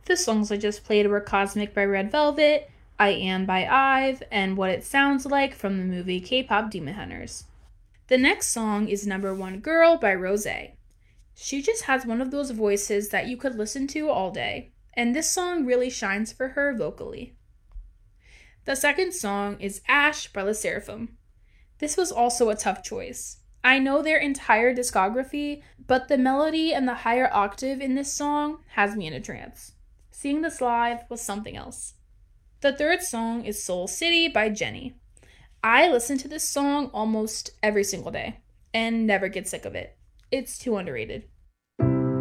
The songs I just played were Cosmic by Red Velvet, I Am by IVE, and What It Sounds Like from the movie K-Pop Demon Hunters. The next song is Number One Girl by Rose. She just has one of those voices that you could listen to all day, and this song really shines for her vocally. The second song is Ash by LE SSERAFIM. This was also a tough choice. I know their entire discography, but the melody and the higher octave in this song has me in a trance. Seeing this live was something else. The third song is Soul City by Jennie. I listen to this song almost every single day and never get sick of it. It's too underrated.